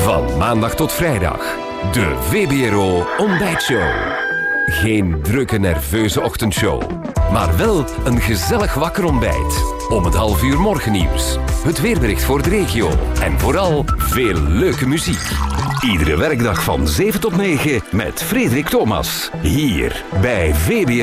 Van maandag tot vrijdag. De VBRO Ontbijtshow. Geen drukke, nerveuze ochtendshow. Maar wel een gezellig wakker ontbijt. Om het 12:30 morgennieuws. Het weerbericht voor de regio. En vooral veel leuke muziek. Iedere werkdag van 7 tot 9 met Frederik Thomas. Hier bij VBRO.